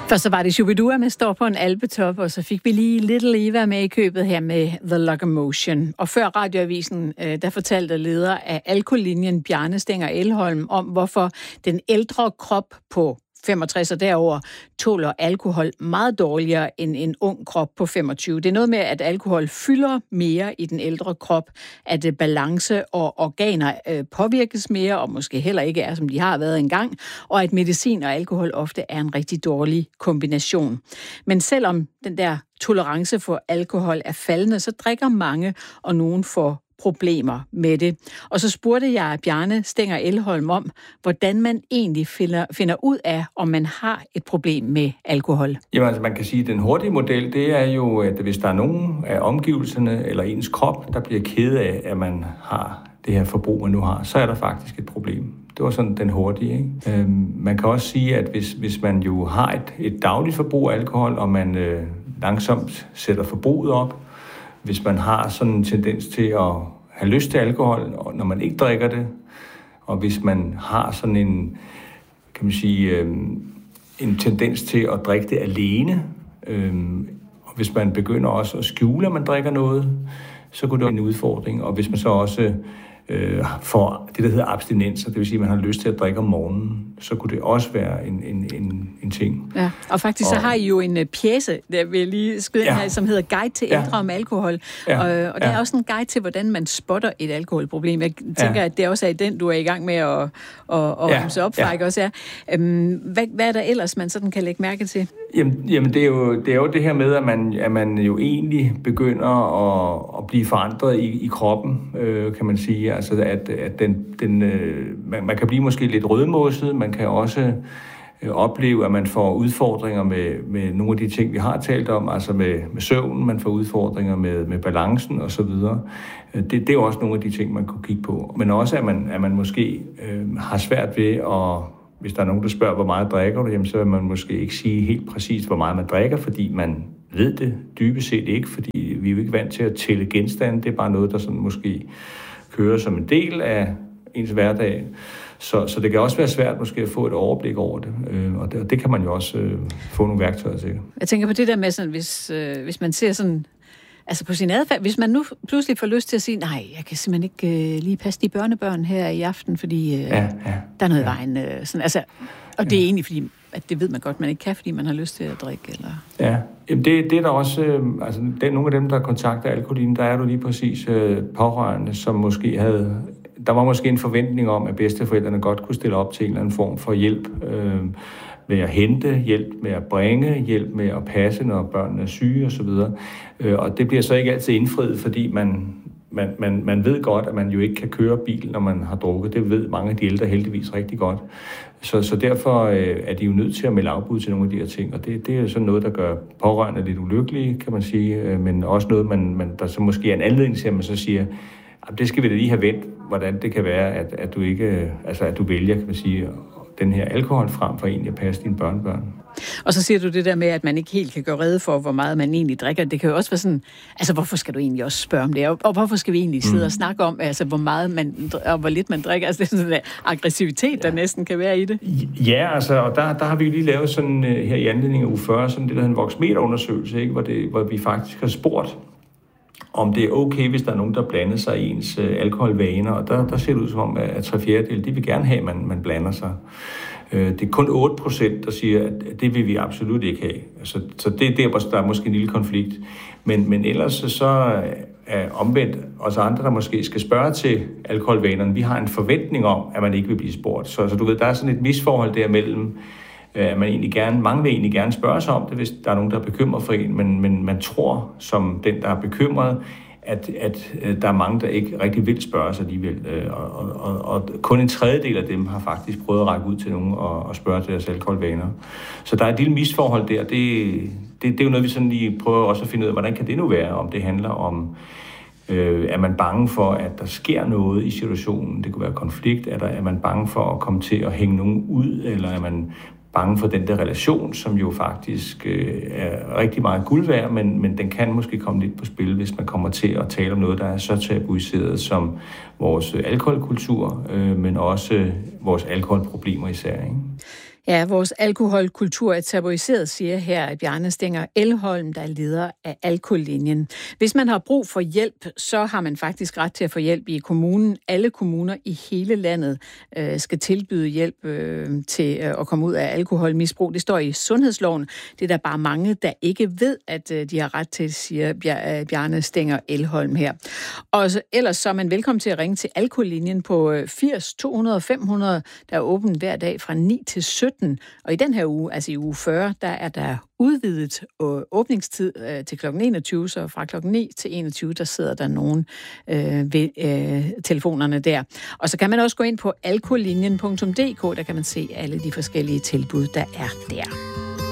Først så var det Shubidua med Står på en alpetop, og så fik vi lige Little Eva med i købet her med The Locomotion. Og før radioavisen, der fortalte leder af Alkolinjen Bjarne Stenger Elholm om, hvorfor den ældre krop på 65 og derover tåler alkohol meget dårligere end en ung krop på 25. Det er noget med, at alkohol fylder mere i den ældre krop, at balance og organer påvirkes mere, og måske heller ikke er, som de har været engang, og at medicin og alkohol ofte er en rigtig dårlig kombination. Men selvom den der tolerance for alkohol er faldende, så drikker mange, og nogen får problemer med det. Og så spurgte jeg Bjarne Stenger Elholm om, hvordan man egentlig finder ud af, om man har et problem med alkohol. Jamen altså, man kan sige, at den hurtige model, det er jo, at hvis der er nogen af omgivelserne eller ens krop, der bliver ked af, at man har det her forbrug, man nu har, så er der faktisk et problem. Det var sådan den hurtige, ikke? Man kan også sige, at hvis man jo har et dagligt forbrug af alkohol, og man langsomt sætter forbruget op, hvis man har sådan en tendens til at have lyst til alkohol, når man ikke drikker det, og hvis man har sådan en, kan man sige, en tendens til at drikke det alene, og hvis man begynder også at skjule, at man drikker noget, så kunne det være en udfordring. Og hvis man så også får det, der hedder abstinenser, det vil sige, at man har lyst til at drikke om morgenen, så kunne det også være en ting. Ja, og faktisk så har I jo en pjece, der vil jeg lige skyde ind her, som hedder Guide til ældre om alkohol. Og det er også en guide til, hvordan man spotter et alkoholproblem. Jeg tænker, at det også er den, du er i gang med at ramse op, Frederik, også er. Hvad er der ellers, man sådan kan lægge mærke til? Jamen det er jo det her med, at man jo egentlig begynder at blive forandret i kroppen, kan man sige. Altså at man kan blive måske lidt rødmosset, man kan også opleve, at man får udfordringer med nogle af de ting, vi har talt om, altså med søvn, man får udfordringer med balancen osv. Det er jo også nogle af de ting, man kunne kigge på. Men også, at man måske har svært ved at, hvis der er nogen, der spørger, hvor meget drikker du, jamen, så vil man måske ikke sige helt præcist, hvor meget man drikker, fordi man ved det dybest set ikke, fordi vi er jo ikke vant til at tælle genstande. Det er bare noget, der sådan måske kører som en del af ens hverdag. Så det kan også være svært måske at få et overblik over det, og det kan man jo også få nogle værktøjer til. Jeg tænker på det der med, sådan, hvis man ser sådan, altså på sin adfærd, hvis man nu pludselig får lyst til at sige, nej, jeg kan simpelthen ikke lige passe de børnebørn her i aften, fordi der er noget i vejen. Sådan, altså, og det er egentlig fordi, at det ved man godt, man ikke kan, fordi man har lyst til at drikke, eller? Ja, det er der også, altså nogle af dem, der kontakter Alkolinjen, der er du lige præcis pårørende, som måske havde, der var måske en forventning om, at bedsteforældrene godt kunne stille op til en eller anden form for hjælp med at hente, hjælp med at bringe, hjælp med at passe, når børnene er syge osv. Og det bliver så ikke altid indfriet, fordi man ved godt, at man jo ikke kan køre bil, når man har drukket. Det ved mange af de ældre heldigvis rigtig godt. Så derfor er de jo nødt til at melde afbud til nogle af de her ting. Og det er sådan noget, der gør pårørende lidt ulykkelige, kan man sige. Men også noget, der så måske er en anledning til, at man så siger, at det skal vi da lige have vendt, hvordan det kan være, at du ikke, altså at du vælger, kan man sige, den her alkohol frem for egentlig at passe dine børnebørn. Og så siger du det der med, at man ikke helt kan gøre rede for, hvor meget man egentlig drikker. Det kan jo også være sådan, altså hvorfor skal du egentlig også spørge om det? Og hvorfor skal vi egentlig sidde og snakke om, altså hvor meget man, og hvor lidt man drikker? Altså det er sådan en aggressivitet, der næsten kan være i det. Ja, altså, og der har vi jo lige lavet sådan her i anledning af uge 40, sådan det der hedder en voksmeterundersøgelse, ikke? Hvor vi faktisk har spurgt, om det er okay, hvis der er nogen, der blander sig i ens alkoholvaner. Og der ser det ud som om, at 3/4, de vil gerne have, at man blander sig. Det er kun 8%, der siger, at det vil vi absolut ikke have. Så det er der er måske en lille konflikt. Men ellers så er omvendt os andre, der måske skal spørge til alkoholvanerne. Vi har en forventning om, at man ikke vil blive spurgt. Så du ved, der er sådan et misforhold der mellem, at mange vil egentlig gerne spørge sig om det, hvis der er nogen, der er bekymret for en, men man tror, som den, der er bekymret, at der er mange, der ikke rigtig vil spørge sig alligevel. Og kun 1/3 af dem har faktisk prøvet at række ud til nogen og spørge til deres alkoholvaner. Så der er et lille misforhold der. Det er jo noget, vi sådan lige prøver også at finde ud af, hvordan kan det nu være, om det handler om, er man bange for, at der sker noget i situationen? Det kunne være konflikt. Er man bange for at komme til at hænge nogen ud, eller er man bange for den der relation, som jo faktisk er rigtig meget guld værd, men den kan måske komme lidt på spil, hvis man kommer til at tale om noget, der er så tabuiseret som vores alkoholkultur, men også vores alkoholproblemer især, ikke? Ja, vores alkoholkultur er tabuiseret, siger her Bjarne Stenger Elholm, der er leder af Alkolinjen. Hvis man har brug for hjælp, så har man faktisk ret til at få hjælp i kommunen. Alle kommuner i hele landet skal tilbyde hjælp til at komme ud af alkoholmisbrug. Det står i sundhedsloven. Det er der bare mange, der ikke ved, at de har ret til, siger Bjarne Stenger Elholm her. Og ellers så er man velkommen til at ringe til Alkolinjen på 80 200 500, der er åben hver dag fra 9 til 17. Og i den her uge, altså i uge 40, der er der udvidet åbningstid til kl. 21, så fra kl. 9 til 21, der sidder der nogen ved telefonerne der. Og så kan man også gå ind på alkolinjen.dk, der kan man se alle de forskellige tilbud, der er der.